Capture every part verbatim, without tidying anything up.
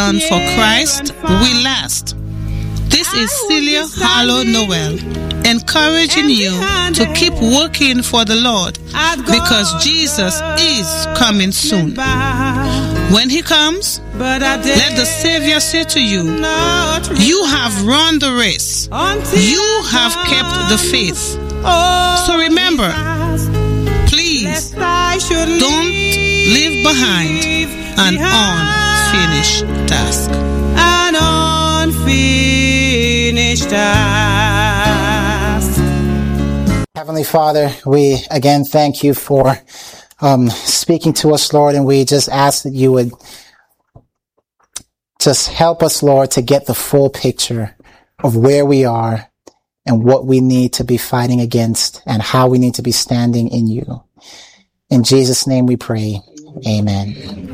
And for Christ we last. This is Celia Harlow Noel, encouraging you to keep working for the Lord, because Jesus is coming soon. When he comes, let the Savior say to you, you have run the race, you have kept the faith. So remember, please don't leave behind an unfinished task. An unfinished task. Heavenly Father, we again thank you for um, speaking to us, Lord, and we just ask that you would just help us, Lord, to get the full picture of where we are and what we need to be fighting against and how we need to be standing in you. In Jesus' name we pray. Amen.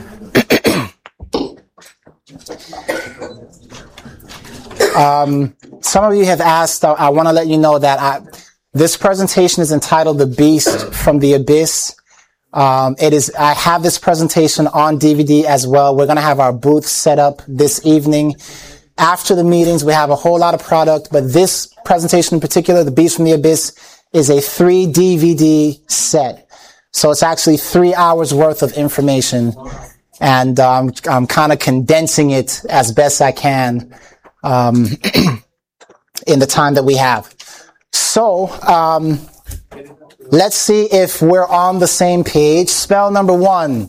um, some of you have asked, I, I want to let you know that I, this presentation is entitled The Beast from the Abyss. Um, it is, I have this presentation on D V D as well. We're going to have our booth set up this evening. After the meetings, we have a whole lot of product, but this presentation in particular, The Beast from the Abyss, is a three D V D set. So it's actually three hours worth of information, and um, I'm kind of condensing it as best I can um, in the time that we have. So um, let's see if we're on the same page. Spell number one.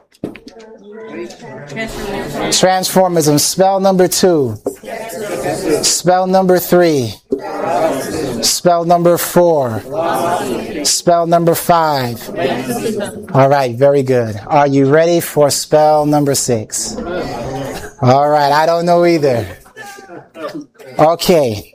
Transformism. Transformism. Spell number two. Spell number three. Spell number four. Spell number five. All right, very good. Are you ready for spell number six? All right, I don't know either. Okay.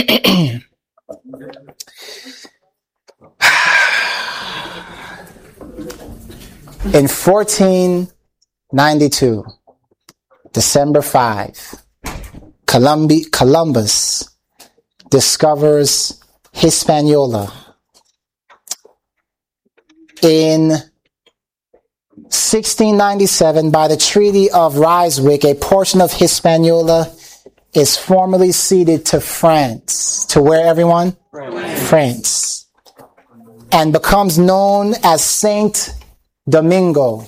In fourteen ninety-two, December fifth, Columbi- Columbus discovers Hispaniola. In sixteen ninety-seven, by the Treaty of Ryswick, a portion of Hispaniola is formally ceded to France. To where, everyone? France. France. And becomes known as Saint Domingo.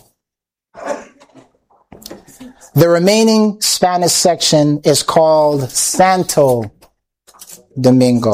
The remaining Spanish section is called Santo Domingo.